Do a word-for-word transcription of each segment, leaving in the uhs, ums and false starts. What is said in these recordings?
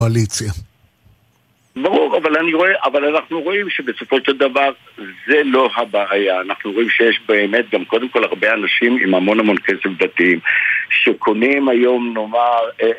קואליציה. ברור, אבל אני רואה, אבל אנחנו רואים שבסופו של דבר זה לא הבעיה. אנחנו רואים שיש באמת גם קודם כל הרבה אנשים עם המון המון כסף דתיים שקונים היום נאמר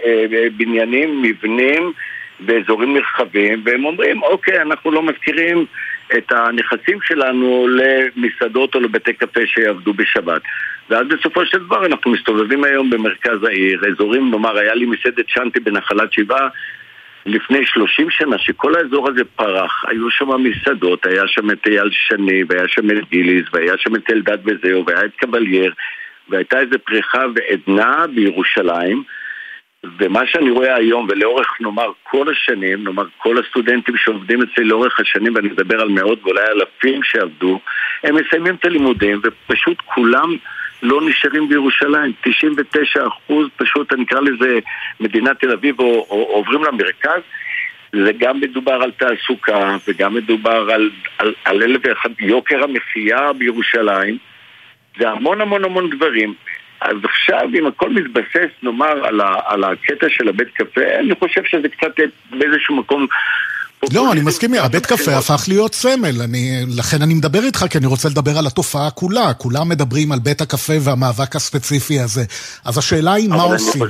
בניינים, מבנים באזורים מרחבים, והם אומרים אוקיי, אנחנו לא מזכירים את הנכסים שלנו למסעדות או לבתי קפה שיעבדו בשבת. ואז בסופו של דבר אנחנו מסתובבים היום במרכז העיר, אזורים, נאמר, היה לי מסעדת שנתי בנחלת שבעה לפני שלושים שנה, שכל האזור הזה פרח, היו שם מסעדות, היה שם את אייל שני, והיה שם את גיליס, והיה שם את אלדד וזהו, והיה את קבלייר, והייתה איזו פריחה ועדנה בירושלים, ומה שאני רואה היום, ולאורך נאמר כל השנים, נאמר כל הסטודנטים שעובדים אצלי לאורך השנים, ואני מדבר על מאות ואולי אלפים שעבדו, הם מסיימים את הלימודים, ופשוט כולם לא נשארים בירושלים. תשעים ותשעה אחוז פשוט, אני אקרא לזה מדינת תל אביב, או, או, או עוברים למרכז. זה גם מדובר על תעסוקה, וגם מדובר על, על, על אלף ואחד יוקר המחיה בירושלים. זה המון המון המון דברים. אז עכשיו, אם הכל מתבסס, נאמר, על, ה, על הקטע של הבית קפה, אני חושב שזה קצת באיזשהו מקום... לא, אני מסכים, הבית קפה הפך להיות סמל, אני, לכן אני מדבר איתך, כי אני רוצה לדבר על התופעה כולה, כולם מדברים על בית הקפה והמאבק הספציפי הזה, אז השאלה היא מה עושים?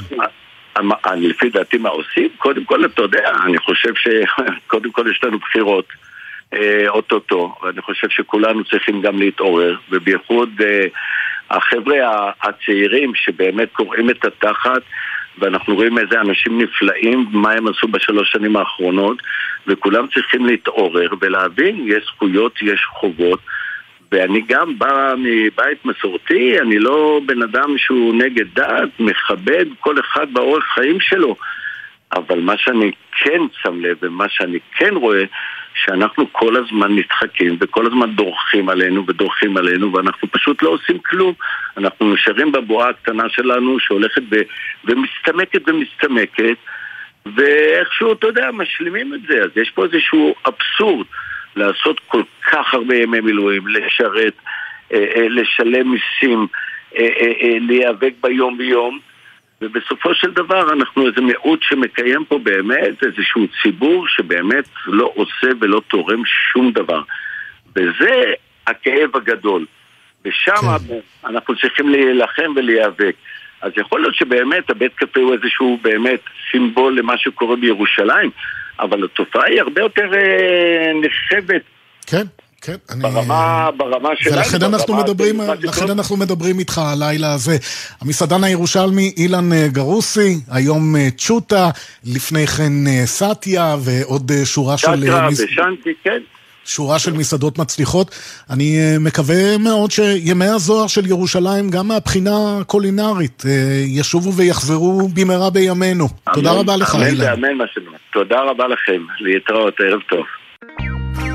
אני לפי דעתי מה עושים? קודם כל, אתה יודע, אני חושב שקודם כל יש לנו בחירות, אוטוטו, ואני חושב שכולנו צריכים גם להתעורר, ובייחוד החבר'ה הצעירים שבאמת קוראים את התחת, ואנחנו רואים איזה אנשים נפלאים, מה הם עשו בשלוש שנים האחרונות, וכולם צריכים להתעורר ולהבין, יש זכויות, יש חובות, ואני גם בא מבית מסורתי, אני לא בן אדם שהוא נגד דת, מכבד כל אחד באורח חיים שלו, אבל מה שאני כן שם לב, ומה שאני כן רואה, שאנחנו כל הזמן נדחקים, וכל הזמן דורכים עלינו, ודורכים עלינו, ואנחנו פשוט לא עושים כלום. אנחנו נשארים בבועה הקטנה שלנו, שהולכת ו... ומסתמקת ומסתמקת, ואיכשהו, אתה יודע, משלימים את זה. אז יש פה איזשהו אבסורד, לעשות כל כך הרבה ימי מילואים, לשרת, אה, אה, לשלם מיסים, אה, אה, אה, להיאבק ביום ביום, ובסופו של דבר אנחנו איזה מיעוט שמקיים פה באמת איזשהו ציבור שבאמת לא עושה ולא תורם שום דבר. וזה הכאב הגדול. ושם כן. אנחנו צריכים להילחם ולהיאבק. אז יכול להיות שבאמת הבית קפה הוא איזשהו באמת סימבול למה שקורה בירושלים, אבל התופעה היא הרבה יותר אה, נחשבת. כן. כן, אני... ברמה, ברמה שלנו. ולכן אנחנו מדברים, לכן אנחנו מדברים איתך הלילה הזה. המסעדן הירושלמי אילן גרוסי, היום צ'וטה, לפני כן סטיה, ועוד שורה של... סטיה ושנתי, כן. שורה של מסעדות מצליחות. אני מקווה מאוד שימי הזוהר של ירושלים, גם מהבחינה הקולינרית, ישובו ויחזרו במהרה בימינו. תודה רבה לך, אילן. אמן ואמן מה שלנו. תודה רבה לכם. להתראות, ערב טוב.